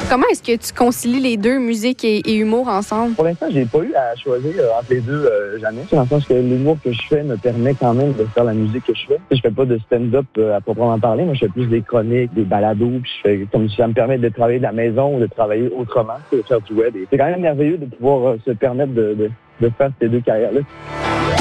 Comment est-ce que tu concilies les deux, musique et humour, ensemble? Pour l'instant, j'ai pas eu à choisir entre les deux jamais. Dans le sens que l'humour que je fais me permet quand même de faire la musique que je fais. Je fais pas de stand-up à proprement parler. Moi, je fais plus des chroniques, des balados. Puis je fais comme ça me permet de travailler de la maison ou de travailler autrement, de faire du web. Et c'est quand même merveilleux de pouvoir se permettre de faire ces deux carrières-là.